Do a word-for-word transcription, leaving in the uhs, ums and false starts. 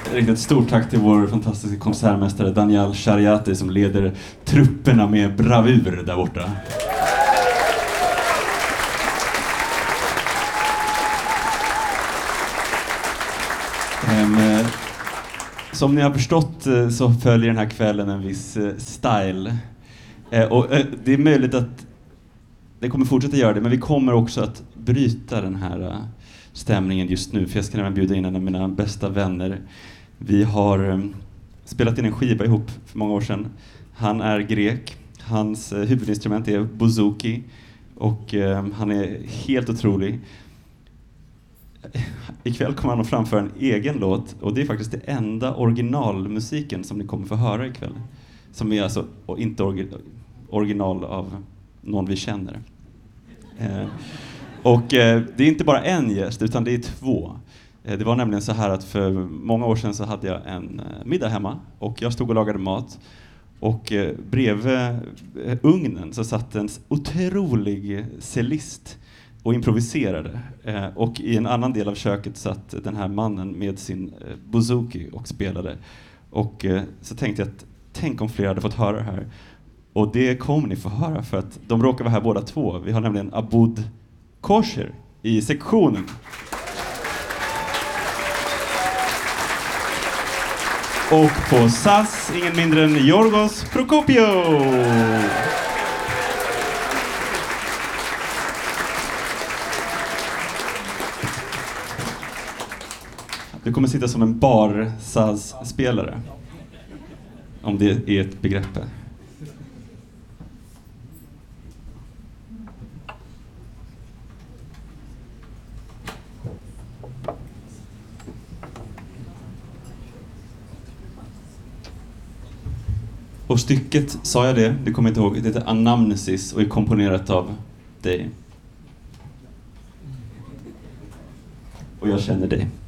Riktigt stort tack till vår fantastiska konsertmästare Daniel Shariati som leder trupperna med bravur där borta. Um, som ni har förstått uh, så följer den här kvällen en viss uh, style. Uh, och uh, det är möjligt att det kommer fortsätta göra det, men vi kommer också att bryta den här uh, stämningen just nu. För jag ska även bjuda in en av mina bästa vänner. Vi har um, spelat in en skiva ihop för många år sedan. Han är grek. Hans uh, huvudinstrument är bouzouki. Och um, han är helt otrolig. Ikväll kommer han att framföra en egen låt. Och det är faktiskt det enda originalmusiken som ni kommer få höra ikväll. Som är alltså inte orgi- original av någon vi känner. Uh, och uh, det är inte bara en gäst utan det är två. Det var nämligen så här att för många år sedan så hade jag en middag hemma och jag stod och lagade mat och bredvid ugnen så satt en otrolig cellist och improviserade och i en annan del av köket satt den här mannen med sin bouzouki och spelade och så tänkte jag att tänk om fler hade fått höra det här och det kommer ni få höra för att de råkar vara här båda två. Vi har nämligen Abud Kosher i sektionen. Och på saz, ingen mindre än Yorgos Prokopio. Du kommer sitta som en bar saz-spelare. Om det är ett begrepp. Och stycket, sa jag det, det kommer jag inte ihåg, det heter Anamnesis och är komponerat av dig. Och jag känner dig.